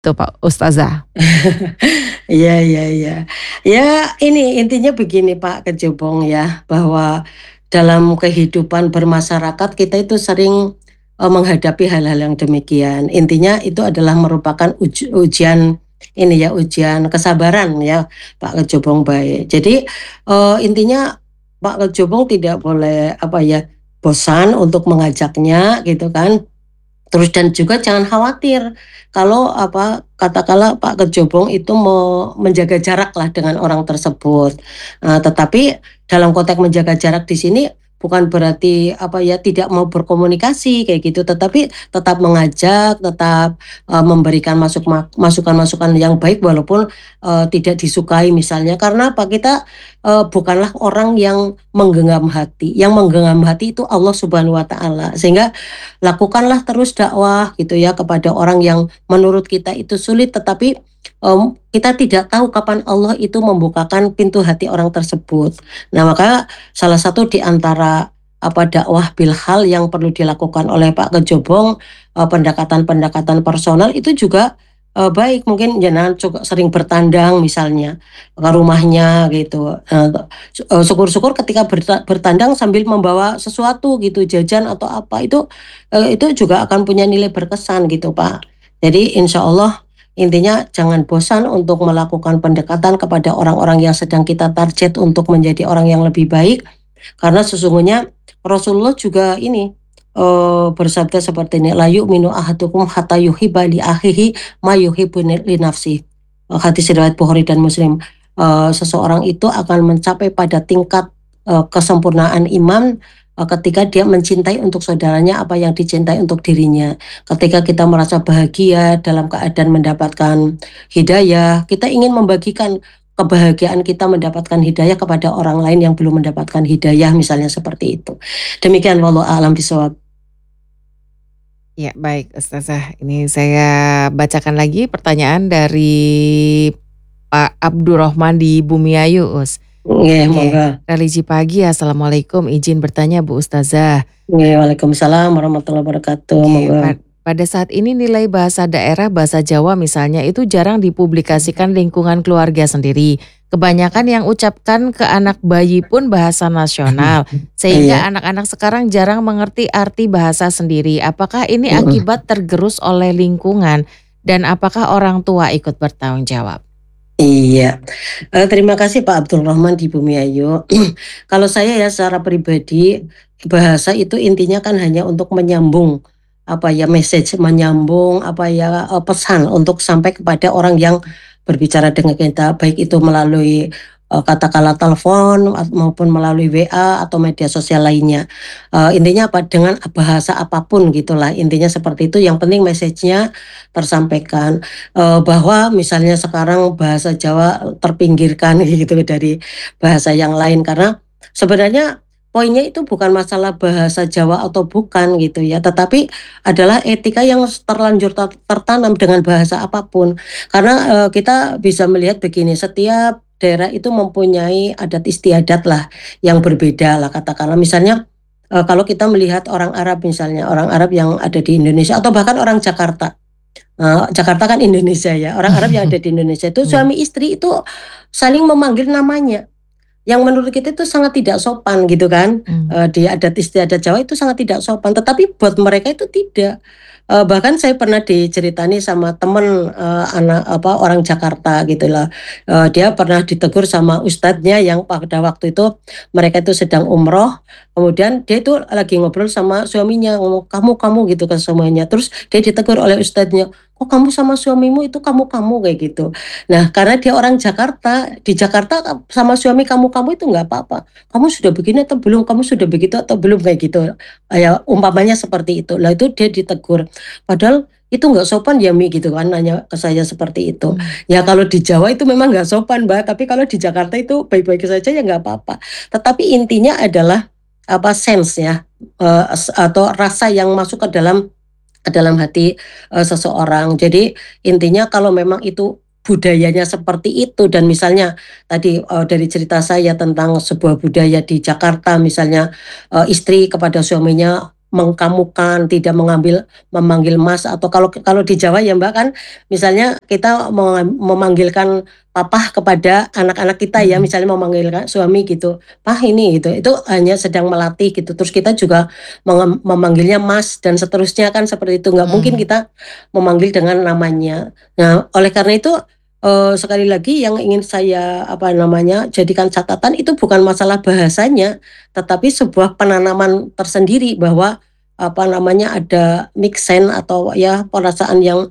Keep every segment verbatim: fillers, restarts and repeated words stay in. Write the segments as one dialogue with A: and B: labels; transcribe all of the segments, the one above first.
A: Tuh Pak Ustazah.
B: Iya iya iya. Ya ini intinya begini Pak Kejobong ya, bahwa dalam kehidupan bermasyarakat kita itu sering, eee, menghadapi hal-hal yang demikian. Intinya itu adalah merupakan uj ujian ini ya, ujian kesabaran ya Pak Kejobong bae. Jadi, eee, intinya Pak Kejobong tidak boleh apa ya, bosan untuk mengajaknya gitu kan. Terus dan juga jangan khawatir kalau apa, katakanlah Pak Kejobong itu me menjaga jaraklah dengan orang tersebut. Eee, tetapi dalam konteks menjaga jarak di sini bukan berarti apa ya, tidak mau berkomunikasi kayak gitu, tetapi tetap mengajak, tetap, eee, memberikan masuk mak masukan-masukan yang baik walaupun, eee, tidak disukai misalnya. Karena apa, kita, eee, bukanlah orang yang menggenggam hati, yang menggenggam hati itu Allah Subhanahu wa Ta'ala. Sehingga lakukanlah terus dakwah gitu ya kepada orang yang menurut kita itu sulit, tetapi, mmm, kita tidak tahu kapan Allah itu membukakan pintu hati orang tersebut. Nah, maka salah satu di antara apa, dakwah bil hal yang perlu dilakukan oleh Pak Kejobong, eee, pendekatan-pendekatan personal itu juga, eee, baik. Mungkin jangan juga sering bertandang misalnya ke rumahnya gitu, eee, su eee, syukur-syukur ketika berta bertandang sambil membawa sesuatu gitu, jajan atau apa, itu, eee, itu juga akan punya nilai berkesan gitu, Pak. Jadi insya Allah intinya jangan bosan untuk melakukan pendekatan kepada orang-orang yang sedang kita target untuk menjadi orang yang lebih baik, karena sesungguhnya Rasulullah juga ini, eee, bersabda seperti ini, "La yu'minu ahadukum hatta yuhibba li akhihi ma yuhibbu ni li nafsihi." Eee, hadis riwayat Bukhari dan Muslim. Eee, seseorang itu akan mencapai pada tingkat, eee, kesempurnaan iman, eee, ketika dia mencintai untuk saudaranya apa yang dicintai untuk dirinya. Ketika kita merasa bahagia dalam keadaan mendapatkan hidayah, kita ingin membagikan kebahagiaan kita mendapatkan hidayah kepada orang lain yang belum mendapatkan hidayah, misalnya seperti itu. Demikian wallahu a'lam bishawab.
A: Ya baik Ustazah, ini saya bacakan lagi pertanyaan dari Pak Abdurrahman di Bumiayu, Us.
B: Nggih,
A: Oke,
B: monggo.
A: religi pagi, assalamualaikum, izin bertanya Bu Ustazah.
B: Nggih, waalaikumsalam warahmatullahi wabarakatuh,
A: Oke,
B: monggo.
A: pad pada saat ini nilai bahasa daerah, bahasa Jawa misalnya itu jarang dipublikasikan lingkungan keluarga sendiri. Kebanyakan yang ucapkan ke anak bayi pun bahasa nasional, sehingga
B: Iya.
A: anak-anak sekarang jarang mengerti arti bahasa sendiri. Apakah ini
B: Mhm.
A: akibat tergerus oleh lingkungan dan apakah orang tua ikut bertanggung jawab?
B: Iya, eee, terima kasih Pak Abdurrahman di Bumiayu. Kalau saya ya secara pribadi, bahasa itu intinya kan hanya untuk menyambung, apa ya, message, menyambung apa ya, eee, pesan untuk sampai kepada orang yang berbicara dengan kita, baik itu melalui, eee, katakanlah telepon at maupun melalui W A atau media sosial lainnya. Eee, intinya apa, dengan bahasa apapun gitulah, intinya seperti itu, yang penting message-nya tersampaikan. Eee, bahwa misalnya sekarang bahasa Jawa terpinggirkan gitu dari bahasa yang lain, karena sebenarnya poinnya itu bukan masalah bahasa Jawa atau bukan gitu ya, tetapi adalah etika yang terlanjur ter tertanam dengan bahasa apapun. Karena, eee, kita bisa melihat begini, setiap daerah itu mempunyai adat istiadat lah yang berbeda lah, katakanlah misalnya, eee, kalau kita melihat orang Arab misalnya, orang Arab yang ada di Indonesia atau bahkan orang Jakarta. Eee, Jakarta kan Indonesia ya, orang Arab yang ada di Indonesia itu
A: Iya.
B: suami istri itu saling memanggil namanya, yang menurut kita itu sangat tidak sopan gitu kan,
A: Mmm.
B: eee, di adat istiadat Jawa itu sangat tidak sopan, tetapi buat mereka itu tidak. Eee, bahkan saya pernah diceritani sama temen, eee, anak apa, orang Jakarta gitu loh, eee, dia pernah ditegur sama ustadznya yang pada waktu itu mereka itu sedang umroh, kemudian dia itu lagi ngobrol sama suaminya, ngomong, "Kamu kamu," gitu ke suaminya, terus dia ditegur oleh ustadznya, "Kok kamu sama suamimu itu kamu-kamu?" Kayak gitu. Nah, karena dia orang Jakarta, di Jakarta kap sama suami kamu-kamu itu nggak apa-apa, "Kamu sudah begini atau belum? Kamu sudah begitu atau belum?" Kayak gitu. Ya umpamanya seperti itu. Lah itu dia ditegur, "Padahal itu nggak sopan ya Mi?" Gitu kan, nanya ke saya seperti itu.
A: Mmm.
B: Ya kalau di Jawa itu memang nggak sopan Mbak, tapi kalau di Jakarta itu baik-baik saja ya nggak apa-apa. Tetapi intinya adalah, apa, sense ya, eee, es atau rasa yang masuk ke dalam ke dalam hati, eee, seseorang. Jadi intinya kalau memang itu budayanya seperti itu dan misalnya tadi, eee, dari cerita saya tentang sebuah budaya di Jakarta misalnya, eee, istri kepada suaminya mengkamukan, tidak mengambil memanggil Mas atau kalau kalau di Jawa ya Mbak kan misalnya kita mengam memanggilkan papa kepada anak-anak kita ya,
A: Mhm.
B: misalnya memanggilkan suami gitu, "Pah ini," gitu, itu hanya sedang melatih gitu. Terus kita juga mengem memanggilnya Mas dan seterusnya kan seperti itu, nggak mungkin
A: Mhm.
B: kita memanggil dengan namanya. Nah, oleh karena itu, eee, sekali lagi yang ingin saya, apa namanya, jadikan catatan itu bukan masalah bahasanya, tetapi sebuah penanaman tersendiri bahwa, apa namanya, ada mixen atau ya perasaan yang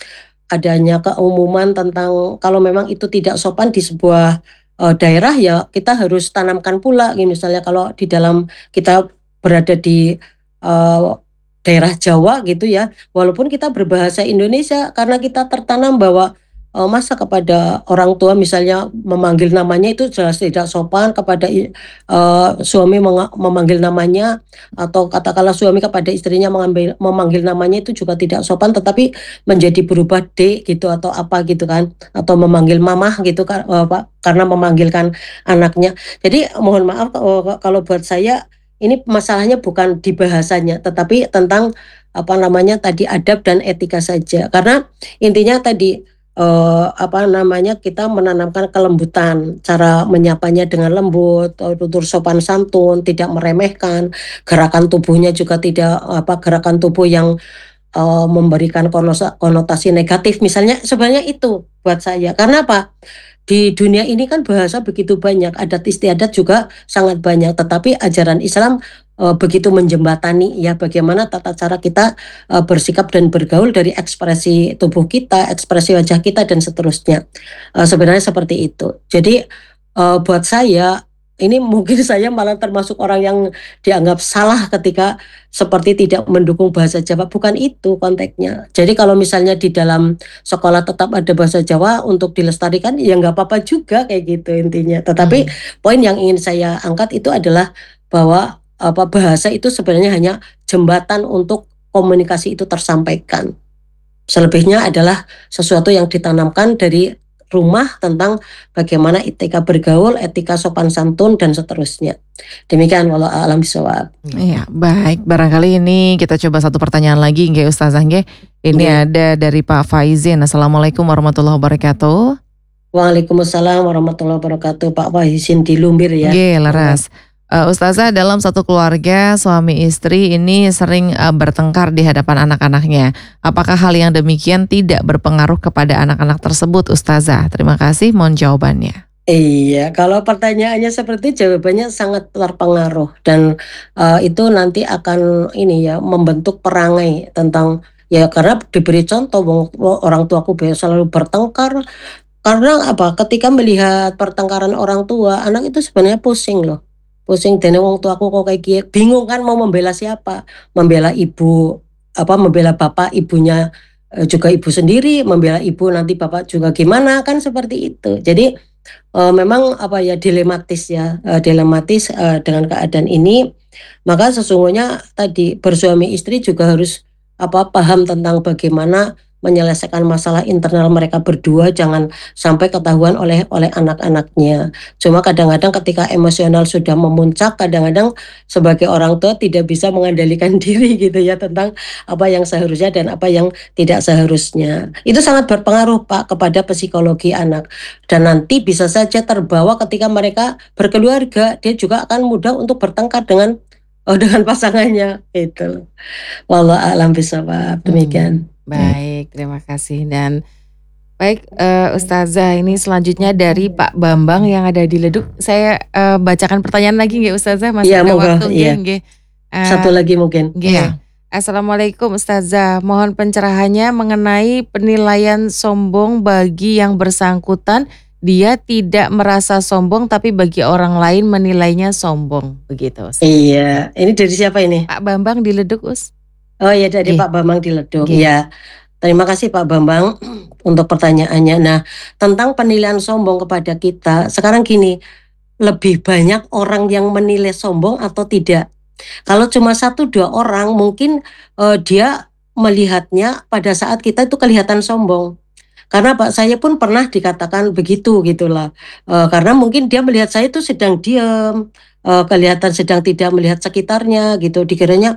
B: adanya keumuman tentang kalau memang itu tidak sopan di sebuah, eee, daerah ya kita harus tanamkan pula nih misalnya kalau di dalam kita berada di, eee, daerah Jawa gitu ya, walaupun kita berbahasa Indonesia karena kita tertanam bahwa, eee, masa kepada orang tua misalnya memanggil namanya itu jelas tidak sopan kepada i eee, suami menga memanggil namanya atau katakanlah suami kepada istrinya mengambil memanggil namanya itu juga tidak sopan tetapi menjadi berubah "Dek" gitu atau apa gitu kan, atau memanggil mamah gitu kan, eee, apa, karena memanggilkan anaknya. Jadi mohon maaf, eee, kalau buat saya ini masalahnya bukan di bahasanya, tetapi tentang apa namanya tadi, adab dan etika saja. Karena intinya tadi, eee, apa namanya, kita menanamkan kelembutan, cara menyapanya dengan lembut, eee, tutur sopan santun, tidak meremehkan, gerakan tubuhnya juga tidak, apa, gerakan tubuh yang Eee, memberikan konosa konotasi negatif misalnya sebenarnya itu buat saya. Karena apa? Di dunia ini kan bahasa begitu banyak, adat istiadat juga sangat banyak, tetapi ajaran Islam, eee, begitu menjembatani ya bagaimana tata cara kita, eee, bersikap dan bergaul dari ekspresi tubuh kita, ekspresi wajah kita dan seterusnya. Eee, sebenarnya seperti itu. Jadi, eee, buat saya ini mungkin saya malah termasuk orang yang dianggap salah ketika seperti tidak mendukung bahasa Jawa, bukan itu konteksnya. Jadi kalau misalnya di dalam sekolah tetap ada bahasa Jawa untuk dilestarikan, ya nggak apa-apa juga kayak gitu intinya. Tetapi
A: Mhm.
B: poin yang ingin saya angkat itu adalah bahwa, apa, bahasa itu sebenarnya hanya jembatan untuk komunikasi itu tersampaikan. Selebihnya adalah sesuatu yang ditanamkan dari rumah tentang bagaimana etika bergaul, etika sopan santun dan seterusnya. Demikian wallahu a'lam bishawab.
C: Iya, baik. Barangkali ini kita coba satu pertanyaan lagi nggih Ustazah nggih.
B: Nggih.
C: Ini ada dari Pak Faizin. Assalamualaikum warahmatullahi wabarakatuh.
B: Waalaikumsalam warahmatullahi wabarakatuh. Pak Faizin di Lumbir ya.
C: Nggih,
B: Monggo.
C: leres. Eee, Ustazah, dalam satu keluarga suami istri ini sering, eee, bertengkar di hadapan anak-anaknya. Apakah hal yang demikian tidak berpengaruh kepada anak-anak tersebut Ustazah? Terima kasih, mohon jawabannya.
B: Iya, kalau pertanyaannya seperti itu jawabannya sangat terpengaruh dan, eee, itu nanti akan ini ya, membentuk perangai tentang ya karena diberi contoh wong wo orang tuaku be selalu bertengkar, karena apa, ketika melihat pertengkaran orang tua, anak itu sebenarnya pusing loh, pusing dene wong tuaku kok kayak gie bingung kan mau membela siapa, membela ibu, apa, membela bapak ibunya, eee, juga ibu sendiri, membela ibu nanti bapak juga gimana, kan seperti itu. Jadi, eee, memang apa ya, dilematis ya, eee, dilematis, eee, dengan keadaan ini, maka sesungguhnya tadi bersuami istri juga harus apa, paham tentang bagaimana menyelesaikan masalah internal mereka berdua, jangan sampai ketahuan oleh oleh anak-anaknya. Cuma kadang-kadang ketika emosional sudah memuncak, kadang-kadang sebagai orang tua tidak bisa mengendalikan diri gitu ya, tentang apa yang seharusnya dan apa yang tidak seharusnya. Itu sangat berpengaruh Pak kepada psikologi anak. Dan nanti bisa saja terbawa ketika mereka berkeluarga, dia juga akan mudah untuk bertengkar dengan, eee, dengan pasangannya, gitu. Wallahu a'lam bishawab,
A: Mhm.
B: demikian.
C: Baik.
A: Baik, terima kasih dan baik, eee, Ustazah ini selanjutnya dari Pak Bambang yang ada di Leduk. Saya, eee, bacakan pertanyaan lagi nggih Ustazah, masih
B: Iya
A: ada
B: monggo,
A: waktu
B: iya.
A: nggih nggih.
B: Satu
A: Eee,
B: lagi mungkin.
A: nggih.
C: Iya.
A: Assalamualaikum Ustazah, mohon pencerahannya mengenai penilaian sombong bagi yang bersangkutan, dia tidak merasa sombong tapi bagi orang lain menilainya sombong, begitu Ustaz.
B: Iya, ini dari siapa ini?
A: Pak Bambang di Leduk, Us.
B: Oh ya dari
A: Nggih.
B: Pak Bambang di Leduk,
A: Nggih.
B: iya. Terima kasih Pak Bambang untuk pertanyaannya. Nah, tentang penilaian sombong kepada kita, sekarang gini, lebih banyak orang yang menilai sombong atau tidak? Kalau cuma satu dua orang mungkin, eee, dia melihatnya pada saat kita itu kelihatan sombong. Karena Pak, saya pun pernah dikatakan begitu gitulah, eee, karena mungkin dia melihat saya itu sedang diam, eee, kelihatan sedang tidak melihat sekitarnya gitu, dikiranya,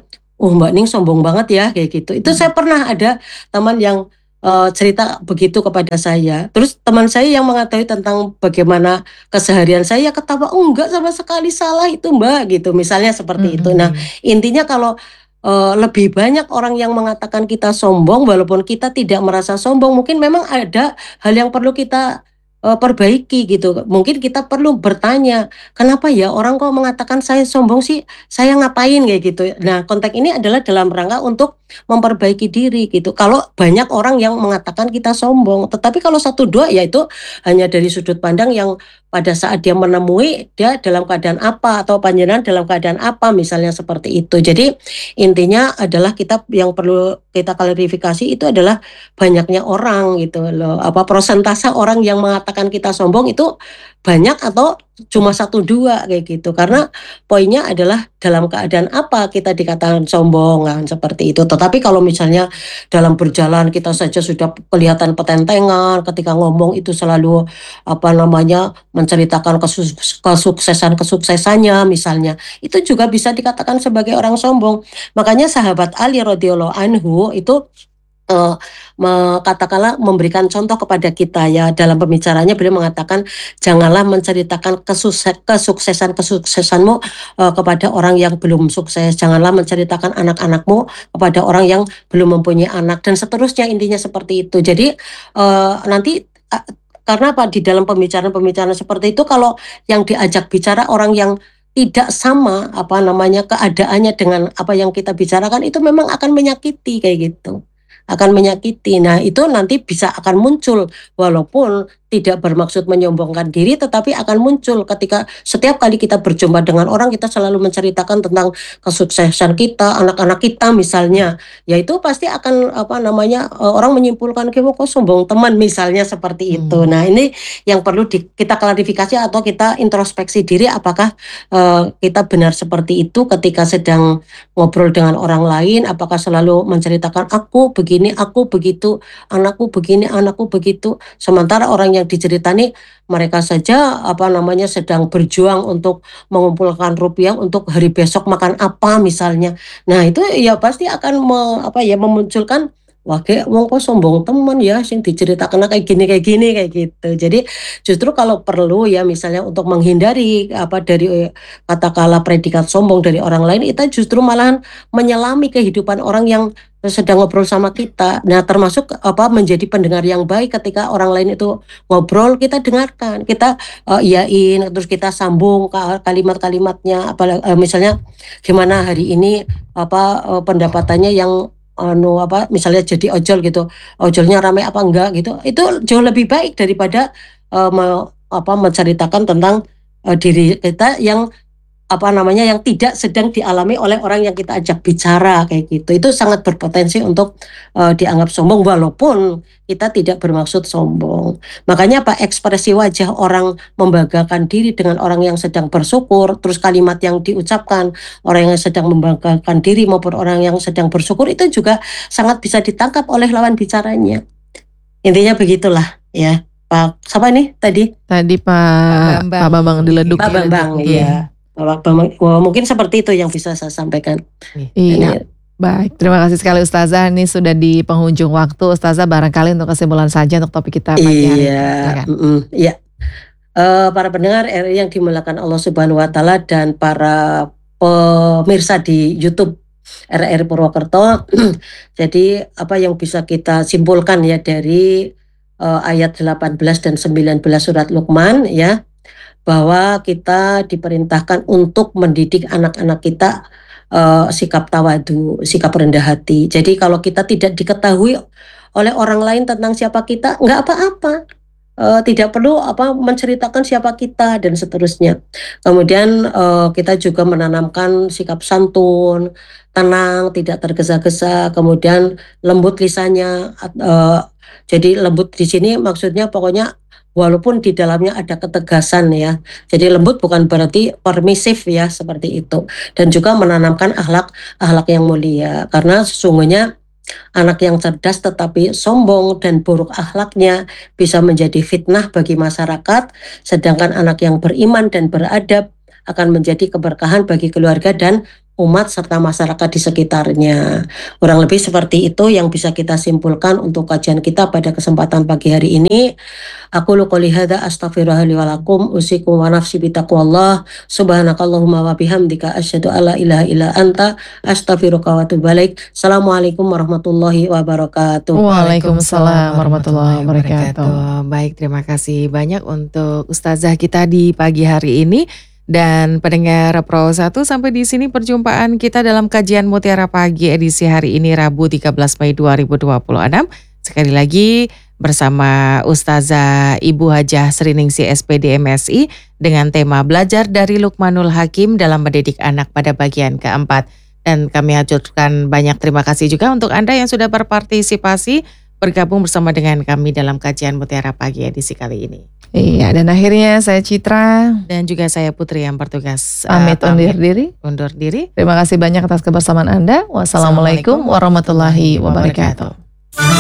B: oh Mbak Ning sombong banget ya kayak gitu. Itu saya pernah ada teman yang uh, cerita begitu kepada saya. Terus teman saya yang mengetahui tentang bagaimana keseharian saya ketawa, oh enggak sama sekali salah itu Mbak gitu. Misalnya seperti itu. Nah intinya kalau uh, lebih banyak orang yang mengatakan kita sombong walaupun kita tidak merasa sombong, mungkin memang ada hal yang perlu kita uh, perbaiki gitu. Mungkin kita perlu bertanya, kenapa ya orang kok mengatakan saya sombong sih? Saya ngapain kayak gitu. Nah, konteks ini adalah dalam rangka untuk memperbaiki diri gitu. Kalau banyak orang yang mengatakan kita sombong, tetapi kalau satu dua ya itu hanya dari sudut pandang yang pada saat dia menemui dia dalam keadaan apa atau panjenengan dalam keadaan apa misalnya seperti itu. Jadi intinya adalah kita yang perlu kita klarifikasi itu adalah banyaknya orang gitu loh. Apa persentase orang yang mengatakan kita sombong itu banyak atau cuma satu dua kayak gitu. Karena poinnya adalah dalam keadaan apa kita dikatakan sombong kan seperti itu. Tetapi kalau misalnya dalam berjalan kita saja sudah kelihatan petentengan, ketika ngomong itu selalu apa namanya menceritakan kesus- kesuksesan kesuksesannya misalnya, itu juga bisa dikatakan sebagai orang sombong. Makanya sahabat Ali radhiyallahu anhu itu uh, me- katakanlah memberikan contoh kepada kita ya dalam pembicaranya, beliau mengatakan janganlah menceritakan kesus- kesuksesan kesuksesanmu uh, kepada orang yang belum sukses, janganlah menceritakan anak-anakmu kepada orang yang belum mempunyai anak dan seterusnya, intinya seperti itu. Jadi uh, nanti uh, karena apa di dalam pembicaraan-pembicaraan seperti itu kalau yang diajak bicara orang yang tidak sama apa namanya keadaannya dengan apa yang kita bicarakan, itu memang akan menyakiti kayak gitu, akan menyakiti. Nah itu nanti bisa akan muncul walaupun tidak bermaksud menyombongkan diri, tetapi akan muncul ketika setiap kali kita berjumpa dengan orang kita selalu menceritakan tentang kesuksesan kita, anak-anak kita misalnya, ya itu pasti akan apa namanya eh, orang menyimpulkan kok sombong teman misalnya seperti itu. Nah ini yang perlu di, kita klarifikasi atau kita introspeksi diri apakah uh, kita benar seperti itu ketika sedang ngobrol dengan orang lain, apakah selalu menceritakan aku begini, aku begitu, anakku begini, anakku begitu, sementara orang yang diceritani mereka saja apa namanya sedang berjuang untuk mengumpulkan rupiah untuk hari besok makan apa misalnya. Nah itu ya pasti akan me, apa ya memunculkan wah kayak wong kok sombong temen ya sing diceritakan kayak gini kayak gini kayak gitu. Jadi justru kalau perlu ya misalnya untuk menghindari apa dari katakanlah predikat sombong dari orang lain, kita justru malahan menyelami kehidupan orang yang sedang ngobrol sama kita. Nah termasuk apa menjadi pendengar yang baik ketika orang lain itu ngobrol, kita dengarkan, kita uh, iyain, terus kita sambung kalimat-kalimatnya, apalagi uh, misalnya gimana hari ini apa uh, pendapatannya yang anu apa misalnya jadi ojol gitu, ojolnya ramai apa enggak gitu, itu jauh lebih baik daripada uh, me, apa menceritakan tentang uh, diri kita yang apa namanya yang tidak sedang dialami oleh orang yang kita ajak bicara kayak gitu. Itu sangat berpotensi untuk uh, dianggap sombong walaupun kita tidak bermaksud sombong. Makanya apa ekspresi wajah orang membanggakan diri dengan orang yang sedang bersyukur, terus kalimat yang diucapkan orang yang sedang membanggakan diri maupun orang yang sedang bersyukur itu juga sangat bisa ditangkap oleh lawan bicaranya. Intinya begitulah ya. Pak siapa nih tadi?
C: Tadi Pak Pak Bambang Dileduk.
B: Pak Bambang ya. Bapak Bambang, wah, mungkin seperti itu yang bisa saya sampaikan.
C: Iya. Baik, terima kasih sekali Ustazah. Ini sudah di penghujung waktu. Ustazah barangkali untuk kesimpulan saja untuk topik kita pagi hari ini.
B: Iya, mm, iya. Uh, para pendengar R R I yang dimuliakan Allah Subhanahu Wa Taala dan para pemirsa di YouTube R R I Purwokerto. Jadi apa yang bisa kita simpulkan ya dari uh, ayat delapan belas dan sembilan belas surat Luqman ya, bahwa kita diperintahkan untuk mendidik anak-anak kita uh, sikap tawadu, sikap rendah hati. Jadi kalau kita tidak diketahui oleh orang lain tentang siapa kita, nggak apa-apa. Uh, tidak perlu apa menceritakan siapa kita dan seterusnya. Kemudian uh, kita juga menanamkan sikap santun, tenang, tidak tergesa-gesa, kemudian lembut lisannya. Uh, jadi lembut di sini maksudnya pokoknya walaupun di dalamnya ada ketegasan ya. Jadi lembut bukan berarti permisif ya seperti itu. Dan juga menanamkan akhlak akhlak yang mulia. Karena sesungguhnya anak yang cerdas tetapi sombong dan buruk akhlaknya bisa menjadi fitnah bagi masyarakat. Sedangkan anak yang beriman dan beradab akan menjadi keberkahan bagi keluarga dan umat serta masyarakat di sekitarnya. Kurang lebih seperti itu yang bisa kita simpulkan untuk kajian kita pada kesempatan pagi hari ini. Aku lu qouli hadza astaghfirullah li wa lakum usikum wa nafsi bitaqwallah subhanakallahumma wa bihamdika asyhadu alla ilaha illa anta astaghfiruka wa atubu ilaik. Assalamualaikum warahmatullahi wabarakatuh.
C: Waalaikumsalam warahmatullahi wabarakatuh.
A: Baik, terima kasih banyak untuk Ustazah kita di pagi hari ini. Dan pendengar Pro satu, sampai di sini perjumpaan kita dalam kajian Mutiara Pagi edisi hari ini Rabu tiga belas Mei dua ribu dua puluh enam. Sekali lagi bersama Ustazah Ibu Hajah Sriningsih S P D M S I dengan tema belajar dari Luqmanul Hakim dalam mendidik anak pada bagian keempat. Dan kami haturkan banyak terima kasih juga untuk Anda yang sudah berpartisipasi bergabung bersama dengan kami dalam kajian Mutiara Pagi edisi kali ini.
C: Iya, dan akhirnya saya Citra
A: dan juga saya Putri yang bertugas
C: pamit uh, undur diri.
A: Undur diri.
C: Terima kasih banyak atas kebersamaan Anda. Wassalamualaikum warahmatullahi wabarakatuh.